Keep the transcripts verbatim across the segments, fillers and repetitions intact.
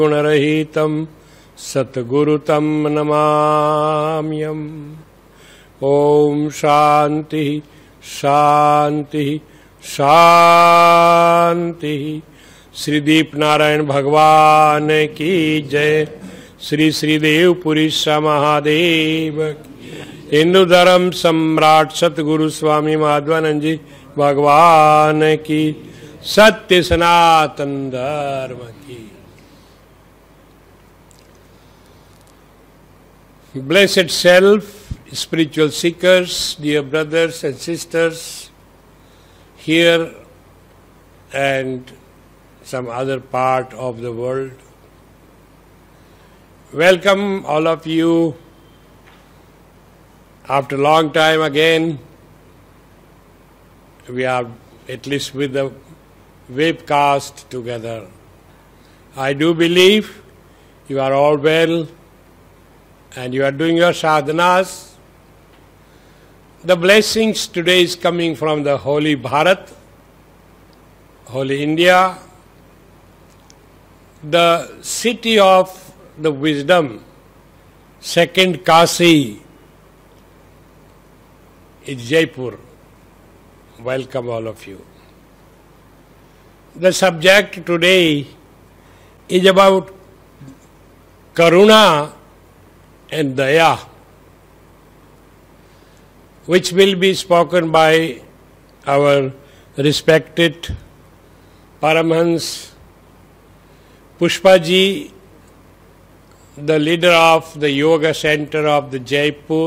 गुणरहितं सद्गुरुतं नमाम्यहम्। ओम शांति शांति शांति। श्री दीप नारायण भगवान की जय। श्री श्रीदेवपुरी महादेव। हिंदू धर्म सम्राट सतगुरु स्वामी माधवानंद जी भगवान की। सत्य सनातन धर्म की। Blessed self, spiritual seekers, dear brothers and sisters here and some other part of the world. Welcome all of you after a long time again. We are at least with the webcast together. I do believe you are all well and you are doing your sadhanas. The blessings today is coming from the holy Bharat, holy India, the city of the wisdom, second Kasi is Jaipur. Welcome all of you. The subject today is about Karuna and Daya, which will be spoken by our respected Paramhans Pushpaji, the leader of the Yoga Center of the Jaipur.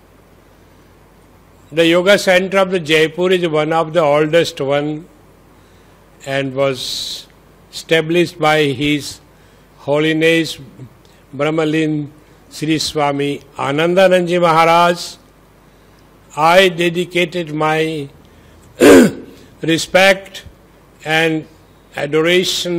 The Yoga Center of the Jaipur is one of the oldest one and was established by His Holiness Brahmalin Sri Swami Anandanandji Maharaj. I dedicated my respect and adoration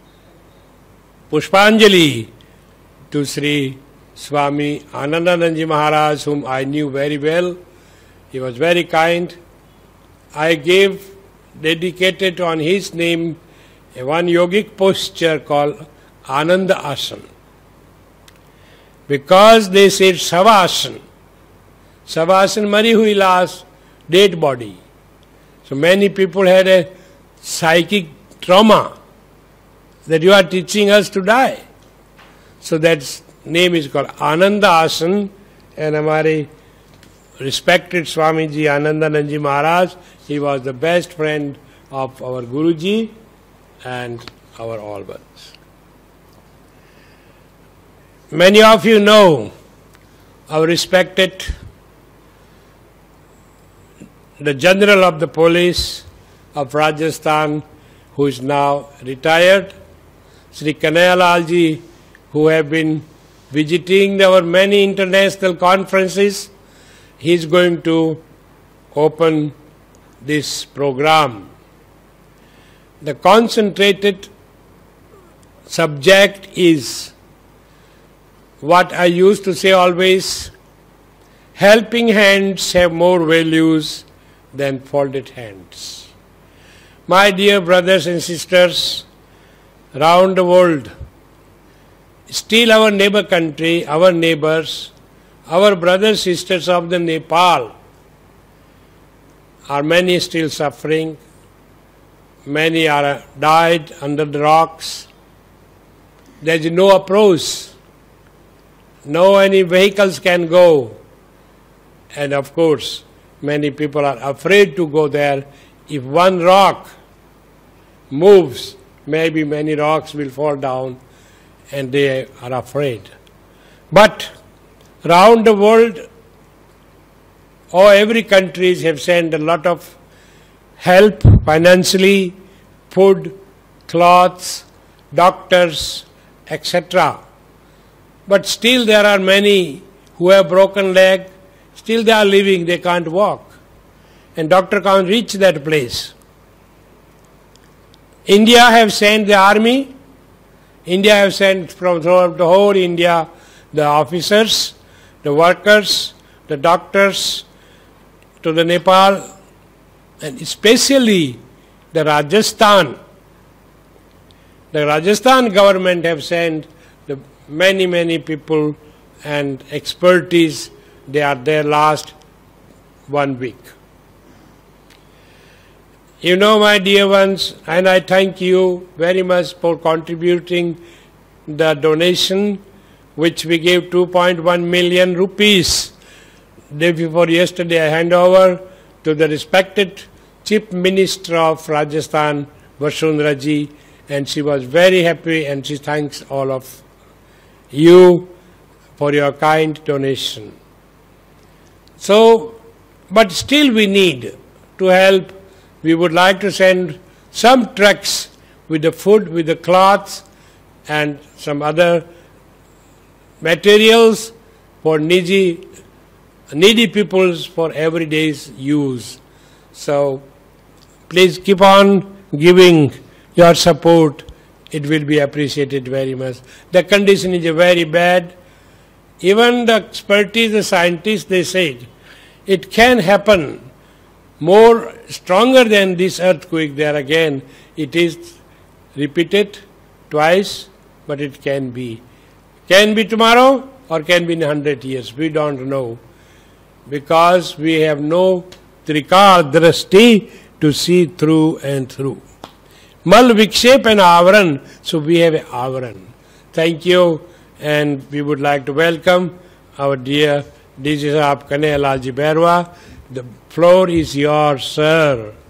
Pushpanjali to Sri Swami Anandanandji Maharaj, whom I knew very well. He was very kind. I gave, dedicated on his name, a one yogic posture called Ananda Asana. Because they said Savasana. Savasana mari hui last, dead body. So many people had a psychic trauma that you are teaching us to die. So that name is called Ananda Asana, and hamare respected Swamiji Anandanandji Maharaj, he was the best friend of our Guruji and our all ones. Many of you know our respected the General of the Police of Rajasthan, who is now retired, Sri Kanhaiya ji, who have been visiting our many international conferences. He is going to open this program. The concentrated subject is what I used to say always: helping hands have more values than folded hands. My dear brothers and sisters around the world, still our neighbor country, our neighbors, our brothers sisters of the Nepal are many still suffering. Many are died under the rocks. There is no approach. No any vehicles can go. And of course, many people are afraid to go there. If one rock moves, maybe many rocks will fall down, and they are afraid. But around the world, oh, every countries have sent a lot of help financially, food, clothes, doctors, et cetera. But still there are many who have broken leg, still they are living, they can't walk. And doctor can't reach that place. India have sent the army, India have sent from throughout the whole India the officers, the workers, the doctors to the Nepal, and especially the Rajasthan, The Rajasthan government have sent the many, many people and expertise. They are there last one week. You know, my dear ones, and I thank you very much for contributing the donation, which we gave two point one million rupees. Day before yesterday, I hand over to the respected Chief Minister of Rajasthan, Vasundhara ji, and she was very happy and she thanks all of you for your kind donation. So, but still we need to help. We would like to send some trucks with the food, with the cloths and some other materials for needy, needy peoples for everyday's use. So please keep on giving your support. It will be appreciated very much. The condition is very bad. Even the expertise, the scientists, they said, it can happen more stronger than this earthquake there again. It is repeated twice, but it can be. Can be tomorrow or can be in a hundred years. We don't know. Because we have no trikar drashti to see through and through. Mal vikshep and avaran. So we have a avaran. Thank you, and we would like to welcome our dear D J Saab Kanhaiya Lal ji Bairwa. The floor is yours, sir.